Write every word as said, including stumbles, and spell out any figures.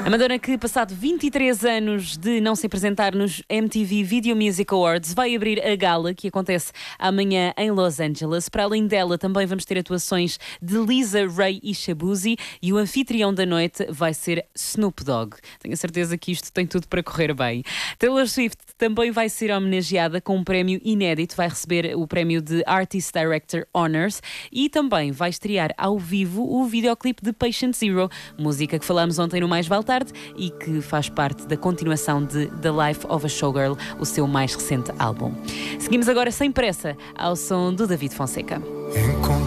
A Madonna, que passado vinte e três anos de não se apresentar nos M T V Video Music Awards, vai abrir a gala que acontece amanhã em Los Angeles. Para além dela, também vamos ter atuações de Lisa Ray e Shabuzi, e o anfitrião da noite vai ser Snoop Dogg. Tenho a certeza que isto tem tudo para correr bem. Taylor Swift também vai ser homenageada com um prémio inédito, vai receber o prémio de Artist Director Honors e também vai estrear ao vivo o videoclipe de Patient Zero, música que falámos ontem no Mais Vale Tarde e que faz parte da continuação de The Life of a Showgirl, o seu mais recente álbum. Seguimos agora sem pressa ao som do David Fonseca.